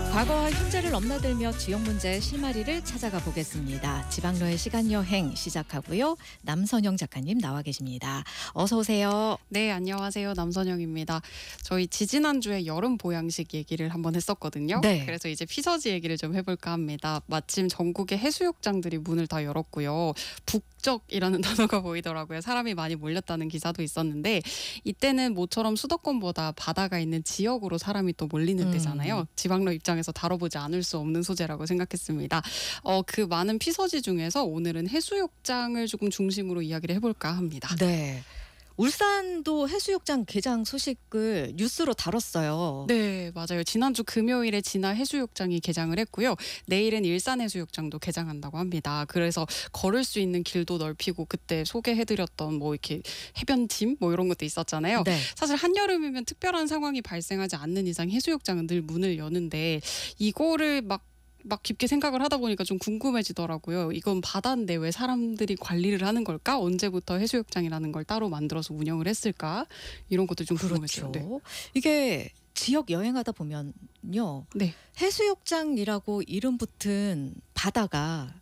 과거와 현재를 넘나들며 지역 문제의 실마리를 찾아가 보겠습니다. 지방로의 시간여행 시작하고요. 남선영 작가님 나와 계십니다. 어서 오세요. 네, 안녕하세요. 남선영입니다. 저희 지지난주에 여름 보양식 얘기를 한번 했었거든요. 네. 그래서 이제 피서지 얘기를 좀 해볼까 합니다. 마침 전국의 해수욕장들이 문을 다 열었고요. 북적이라는 단어가 보이더라고요. 사람이 많이 몰렸다는 기사도 있었는데 이때는 모처럼 수도권보다 바다가 있는 지역으로 사람이 또 몰리는 때잖아요. 지방로 입장에서 다뤄보지 않을 수 없는 소재라고 생각했습니다. 그 많은 피서지 중에서 오늘은 해수욕장을 조금 중심으로 이야기를 해볼까 합니다. 네. 울산도 해수욕장 개장 소식을 뉴스로 다뤘어요. 네, 맞아요. 지난주 금요일에 진화 해수욕장이 개장을 했고요. 내일은 일산 해수욕장도 개장한다고 합니다. 그래서 걸을 수 있는 길도 넓히고 그때 소개해드렸던 뭐 이렇게 해변짐 뭐 이런 것도 있었잖아요. 네. 사실 한여름이면 특별한 상황이 발생하지 않는 이상 해수욕장은 늘 문을 여는데 이거를 막 깊게 생각을 하다 보니까 좀 궁금해지더라고요. 이건 바다인데 왜 사람들이 관리를 하는 걸까? 언제부터 해수욕장이라는 걸 따로 만들어서 운영을 했을까? 이런 것도 좀 궁금했어요. 그렇죠. 이게 지역 여행하다 보면요. 네. 해수욕장이라고 이름 붙은 바다가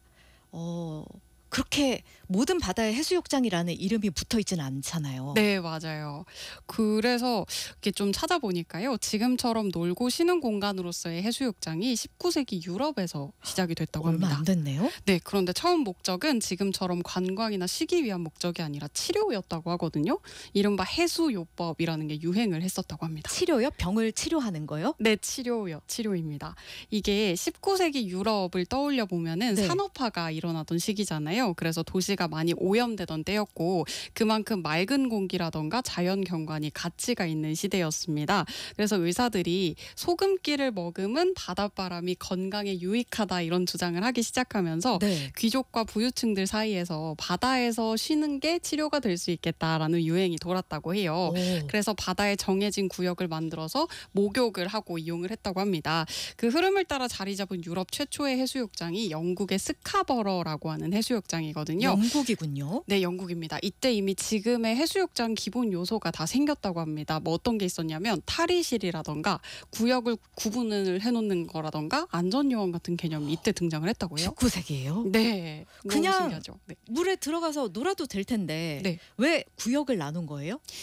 그렇게 모든 바다에 해수욕장이라는 이름이 붙어 있지는 않잖아요. 네, 맞아요. 그래서 이렇게 좀 찾아보니까요. 지금처럼 놀고 쉬는 공간으로서의 해수욕장이 19세기 유럽에서 시작이 됐다고 얼마 합니다. 안 됐네요. 네, 그런데 처음 목적은 지금처럼 관광이나 쉬기 위한 목적이 아니라 치료였다고 하거든요. 이른바 해수요법이라는 게 유행을 했었다고 합니다. 치료요? 병을 치료하는 거요? 네, 치료입니다. 이게 19세기 유럽을 떠올려 보면은 네. 산업화가 일어나던 시기잖아요. 그래서 도시가 많이 오염되던 때였고 그만큼 맑은 공기라던가 자연 경관이 가치가 있는 시대였습니다. 그래서 의사들이 소금기를 머금은 바닷바람이 건강에 유익하다 이런 주장을 하기 시작하면서 네. 귀족과 부유층들 사이에서 바다에서 쉬는 게 치료가 될 수 있겠다라는 유행이 돌았다고 해요. 오. 그래서 바다에 정해진 구역을 만들어서 목욕을 하고 이용을 했다고 합니다. 그 흐름을 따라 자리 잡은 유럽 최초의 해수욕장이 영국의 스카버러라고 하는 해수욕장이거든요. 영국이군요. 네, 영국입니다. 이때 이미 지금의 해수욕장 기본 요소가 다 생겼다고 합니다. 뭐 어떤 게 있었냐면 탈의실이라던가 구역을 구분을 해놓는 거라던가 안전요원 같은 개념이 이때 등장을 했다고요. 19세기예요? 네, 너무 그냥 신기하죠. 네. 물에 들어가서 놀아도 될 텐데 네. 왜 구역을 나눈 거예요?